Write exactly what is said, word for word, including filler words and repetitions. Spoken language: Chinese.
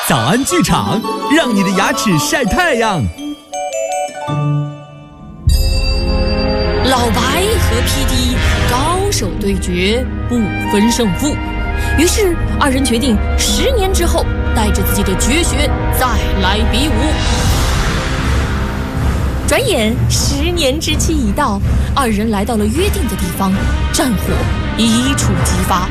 早安剧场，让你的牙齿晒太阳。 老白和 P D 高手对决，不分胜负。于是二人决定十年之后带着自己的绝学再来比武。转眼十年之期已到，二人来到了约定的地方，战火一触即发。